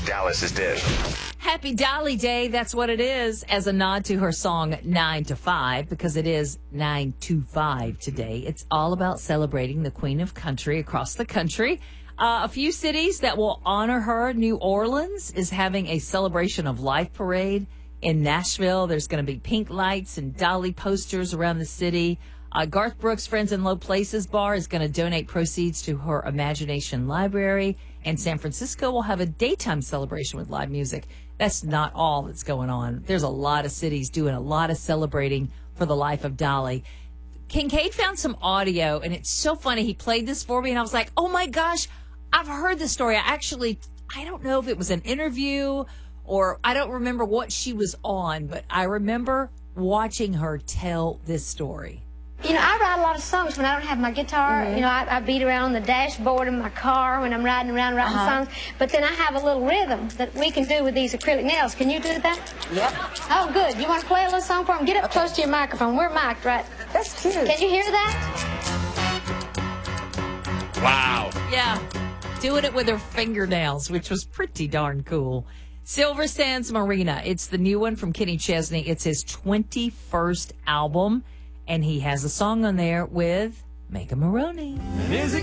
Dallas's Dish. Happy Dolly Day, that's what it is, as a nod to her song 9 to 5, because it is 9 to 5 today. It's all about celebrating the Queen of Country across the country. A few cities that will honor her. New Orleans is having a celebration of life parade. In Nashville, there's going to be pink lights and Dolly posters around the city. Garth Brooks' Friends in Low Places Bar is going to donate proceeds to her Imagination Library. And San Francisco will have a daytime celebration with live music. That's not all that's going on. There's a lot of cities doing a lot of celebrating for the life of Dolly. Kincaid found some audio, and it's so funny. He played this for me, and I was like, oh, my gosh, I've heard this story. I don't know if it was an interview or I don't remember what she was on, but I remember watching her tell this story. You know, I write a lot of songs when I don't have my guitar. Mm-hmm. You know, I beat around on the dashboard in my car when I'm riding around writing songs. But then I have a little rhythm that we can do with these acrylic nails. Can you do that? Yep. Oh, good. You want to play a little song for them? Get up close to your microphone. We're mic'd, right? That's cute. Can you hear that? Wow. Yeah, doing it with her fingernails, which was pretty darn cool. Silver Sands Marina. It's the new one from Kenny Chesney. It's his 21st album. And he has a song on there with Mega Maroney. Is it